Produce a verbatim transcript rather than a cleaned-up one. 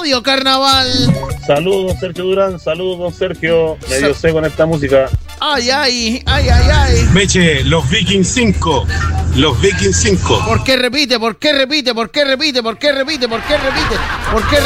Radio Carnaval. Saludos, don Sergio Durán. Saludos, don Sergio. Medio sé con esta música. Ay, ay, ay, ay, ay. Meche, los Vikings cinco. Los Vikings cinco. ¿Por qué repite? ¿Por qué repite? ¿Por qué repite? ¿Por qué repite? ¿Por qué repite? ¿Por qué